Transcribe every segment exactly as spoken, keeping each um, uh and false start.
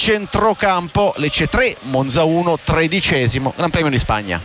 centrocampo. Lecce tre, Monza uno, tredicesimo Gran Premio di Spagna.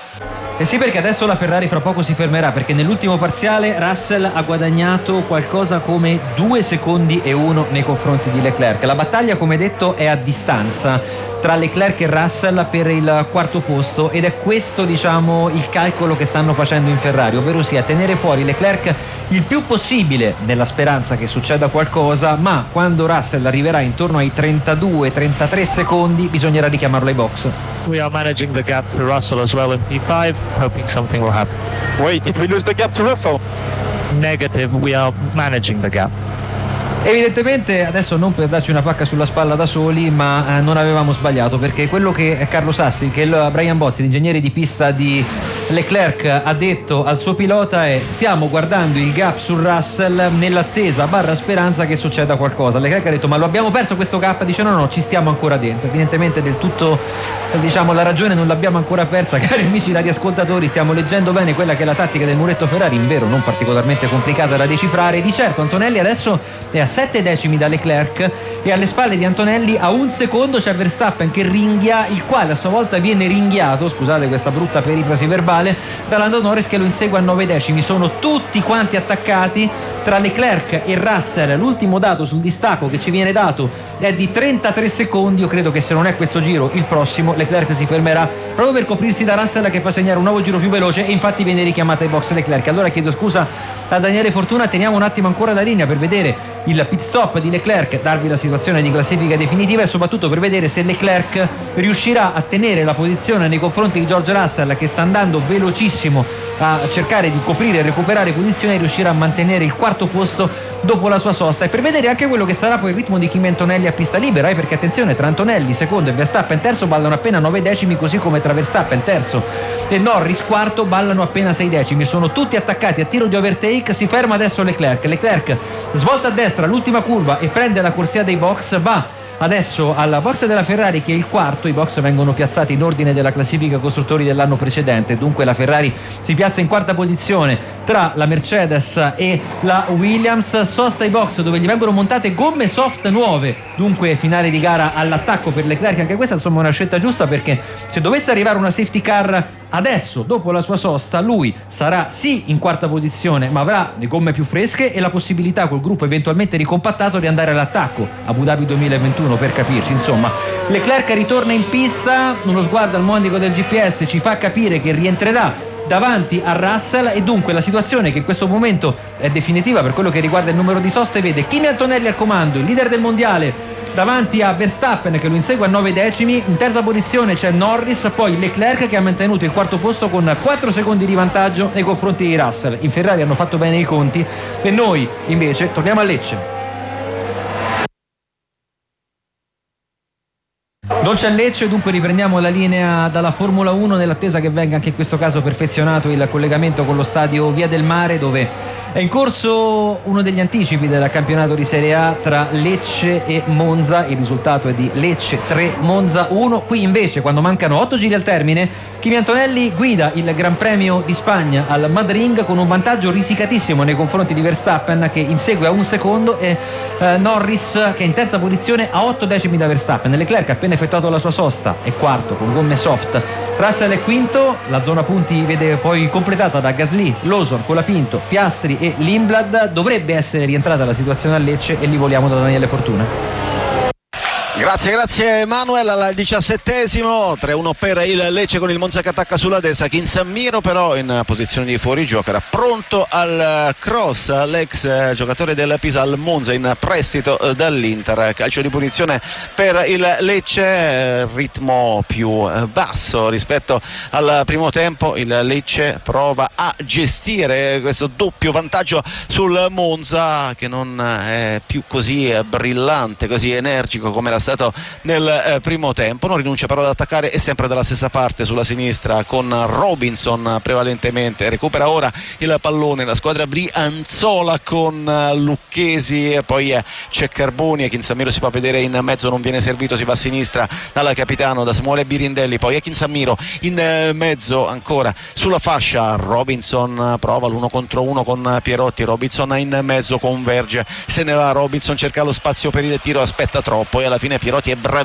Eh sì, perché adesso la Ferrari fra poco si fermerà, perché nell'ultimo parziale Russell ha guadagnato qualcosa come due secondi e uno nei confronti di Leclerc. La battaglia, come detto, è a distanza tra Leclerc e Russell per il quarto posto, ed è questo, diciamo, il calcolo che stanno facendo in Ferrari, ovvero sia tenere fuori Leclerc il più possibile nella speranza che succeda qualcosa, ma quando Russell arriverà intorno ai trentadue trentatré secondi bisognerà richiamarlo ai box. We are managing the gap to Russell as well in P five, hoping something will happen. Wait, did we lose the gap to Russell? Negative, we are managing the gap. Evidentemente, adesso non per darci una pacca sulla spalla da soli, ma eh, non avevamo sbagliato, perché quello che Carlo Sassi, che il Brian Bozzi, l'ingegnere di pista di Leclerc, ha detto al suo pilota è: stiamo guardando il gap su Russell nell'attesa barra speranza che succeda qualcosa. Leclerc ha detto: ma lo abbiamo perso questo gap? Dice no no, ci stiamo ancora dentro. Evidentemente del tutto, diciamo, la ragione non l'abbiamo ancora persa, cari amici radioascoltatori, stiamo leggendo bene quella che è la tattica del muretto Ferrari, invero non particolarmente complicata da decifrare. Di certo Antonelli adesso è a sette decimi da Leclerc, e alle spalle di Antonelli a un secondo c'è Verstappen che ringhia, il quale a sua volta viene ringhiato, scusate questa brutta perifrasi verbale, da Lando Norris che lo insegue a nove decimi. Sono tutti quanti attaccati tra Leclerc e Russell. L'ultimo dato sul distacco che ci viene dato è di trentatré secondi. Io credo che se non è questo giro, il prossimo Leclerc si fermerà proprio per coprirsi da Russell, che fa segnare un nuovo giro più veloce, e infatti viene richiamata ai box Leclerc. Allora chiedo scusa a Daniele Fortuna, teniamo un attimo ancora la linea per vedere il pit stop di Leclerc, darvi la situazione di classifica definitiva e soprattutto per vedere se Leclerc riuscirà a tenere la posizione nei confronti di George Russell, che sta andando velocissimo a cercare di coprire e recuperare posizioni, e riuscirà a mantenere il quarto posto dopo la sua sosta, e per vedere anche quello che sarà poi il ritmo di Kimi Antonelli a pista libera, eh, perché attenzione, tra Antonelli secondo e Verstappen terzo ballano appena nove decimi, così come tra Verstappen terzo e Norris quarto ballano appena sei decimi. Sono tutti attaccati a tiro di overtake. Si ferma adesso Leclerc Leclerc svolta a destra l'ultima curva e prende la corsia dei box, va adesso alla box della Ferrari, che è il quarto. I box vengono piazzati in ordine della classifica costruttori dell'anno precedente, dunque la Ferrari si piazza in quarta posizione tra la Mercedes e la Williams. Sosta ai box dove gli vengono montate gomme soft nuove, dunque finale di gara all'attacco per Leclerc. Anche questa insomma è una scelta giusta, perché se dovesse arrivare una safety car adesso dopo la sua sosta, lui sarà sì in quarta posizione, ma avrà le gomme più fresche e la possibilità, col gruppo eventualmente ricompattato, di andare all'attacco. Abu Dhabi duemilaventuno, per capirci. Insomma, Leclerc ritorna in pista, uno sguardo al monico del G P S ci fa capire che rientrerà davanti a Russell, e dunque la situazione, che in questo momento è definitiva per quello che riguarda il numero di soste, vede Kimi Antonelli al comando, il leader del mondiale, davanti a Verstappen che lo insegue a nove decimi. In terza posizione c'è Norris, poi Leclerc che ha mantenuto il quarto posto con quattro secondi di vantaggio nei confronti di Russell. In Ferrari hanno fatto bene i conti, e noi invece torniamo a Lecce. Non c'è Lecce, dunque riprendiamo la linea dalla Formula uno, nell'attesa che venga anche in questo caso perfezionato il collegamento con lo stadio Via del Mare, dove è in corso uno degli anticipi del campionato di Serie A tra Lecce e Monza. Il risultato è di Lecce tre, Monza uno. Qui invece, quando mancano otto giri al termine, Kimi Antonelli guida il Gran Premio di Spagna al Madrid con un vantaggio risicatissimo nei confronti di Verstappen, che insegue a un secondo, e eh, Norris che è in terza posizione a otto decimi da Verstappen. Leclerc, appena effettuato la sua sosta, è quarto con gomme soft. Russell è quinto. La zona punti vede poi completata da Gasly, Lawson, Colapinto, Piastri e Lindblad. Dovrebbe essere rientrata la situazione a Lecce, e li voliamo da Daniele Fortuna. Grazie, grazie Manuel. Al diciassettesimo tre uno per il Lecce, con il Monza che attacca sulla destra. Kinsamiro però in posizione di fuorigioco, era pronto al cross l'ex giocatore del Pisa al Monza in prestito dall'Inter. Calcio di punizione per il Lecce, ritmo più basso rispetto al primo tempo. Il Lecce prova a gestire questo doppio vantaggio sul Monza, che non è più così brillante, così energico come era stato nel eh, primo tempo. Non rinuncia però ad attaccare, e sempre dalla stessa parte sulla sinistra con Robinson prevalentemente. Recupera ora il pallone la squadra brianzola con uh, Lucchesi, e poi eh, c'è Carboni, e Kinsamiro si fa vedere in mezzo, non viene servito, si va a sinistra dal capitano, da Samuele Birindelli. Poi è Kinsamiro in eh, mezzo ancora sulla fascia. Robinson uh, prova l'uno contro uno con Pierotti. Robinson in mezzo, converge, se ne va Robinson, cerca lo spazio per il tiro, aspetta troppo, e alla fine Pierotti è bravissimo